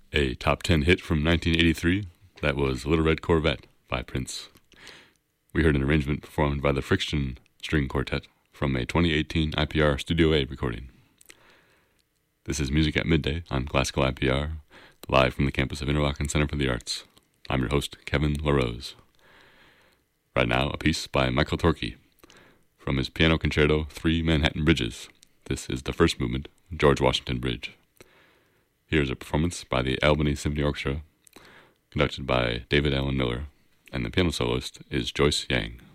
A top 10 hit from 1983, that was Little Red Corvette by Prince. We heard an arrangement performed by the Friction String Quartet from a 2018 IPR Studio A recording. This is Music at Midday on Classical IPR, live from the campus of Interlochen Center for the Arts. I'm your host, Kevin LaRose. Right now, a piece by Michael Torke from his Piano Concerto 3 Manhattan Bridges. This is the first movement, George Washington Bridge. Here's a performance by the Albany Symphony Orchestra, conducted by David Allen Miller, and the piano soloist is Joyce Yang.